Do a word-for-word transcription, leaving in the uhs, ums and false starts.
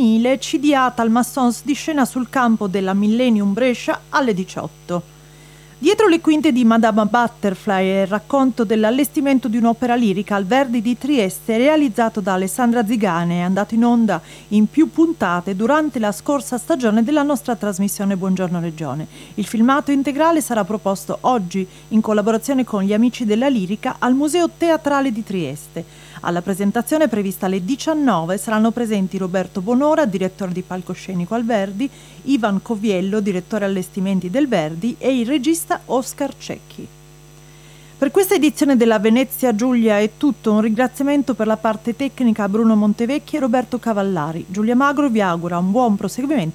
femminile, C D A Talmassons di scena sul campo della Millennium Brescia alle diciotto. Dietro le quinte di Madama Butterfly è il racconto dell'allestimento di un'opera lirica al Verdi di Trieste realizzato da Alessandra Zigane, è andato in onda in più puntate durante la scorsa stagione della nostra trasmissione Buongiorno Regione. Il filmato integrale sarà proposto oggi in collaborazione con gli Amici della Lirica al Museo Teatrale di Trieste. Alla presentazione prevista alle diciannove saranno presenti Roberto Bonora, direttore di palcoscenico al Verdi, Ivan Coviello, direttore allestimenti del Verdi e il regista Oscar Cecchi. Per questa edizione della Venezia Giulia è tutto, un ringraziamento per la parte tecnica a Bruno Montevecchi e Roberto Cavallari. Giulia Magro vi augura un buon proseguimento